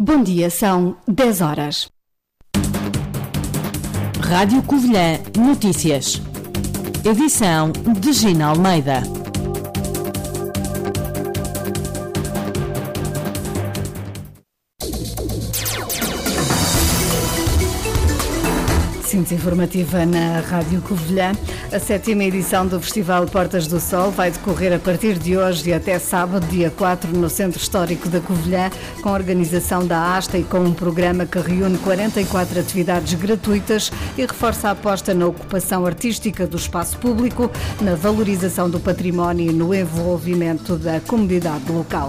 Bom dia, são 10 horas. Rádio Covilhã Notícias. Edição de Gina Almeida. Síntese informativa na Rádio Covilhã. A 7ª edição do Festival Portas do Sol vai decorrer a partir de hoje e até sábado, dia 4, no Centro Histórico da Covilhã, com a organização da ASTA e com um programa que reúne 44 atividades gratuitas e reforça a aposta na ocupação artística do espaço público, na valorização do património e no envolvimento da comunidade local.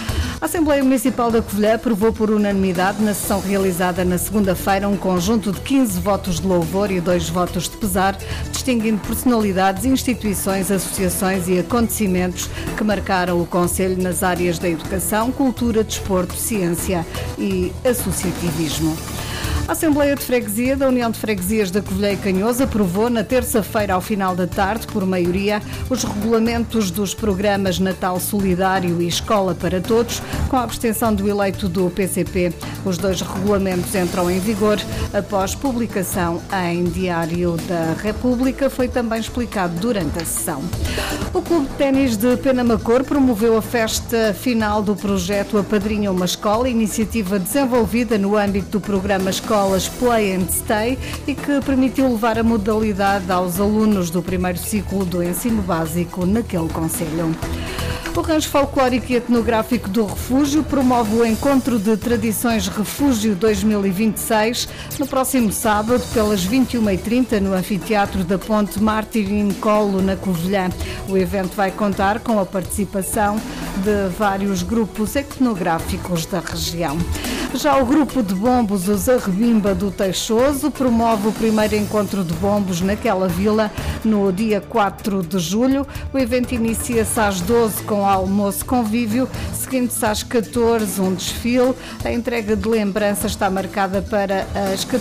A Assembleia Municipal da Covilhã aprovou por unanimidade, na sessão realizada na segunda-feira, um conjunto de 15 votos de louvor e 2 votos de pesar, distinguindo personalidades, instituições, associações e acontecimentos que marcaram o Concelho nas áreas da educação, cultura, desporto, ciência e associativismo. A Assembleia de Freguesia da União de Freguesias da Covilhã e Canhoso aprovou na terça-feira, ao final da tarde, por maioria, os regulamentos dos programas Natal Solidário e Escola para Todos, com a abstenção do eleito do PCP. Os 2 regulamentos entram em vigor após publicação em Diário da República, foi também explicado durante a sessão. O Clube de Ténis de Penamacor promoveu a festa final do projeto Apadrinha uma Escola, iniciativa desenvolvida no âmbito do programa Escolas Play and Stay e que permitiu levar a modalidade aos alunos do primeiro ciclo do ensino básico naquele concelho. O Rancho Folclórico e Etnográfico do Refúgio promove o Encontro de Tradições Refúgio 2026 no próximo sábado, pelas 21h30, no Anfiteatro da Ponte Martírio Colo, na Covilhã. O evento vai contar com a participação de vários grupos etnográficos da região. Já o grupo de bombos, os Arrebimba do Teixoso, promove o primeiro encontro de bombos naquela vila no dia 4 de julho. O evento inicia-se às 12 com almoço convívio, seguindo-se às 14 um desfile. A entrega de lembranças está marcada para as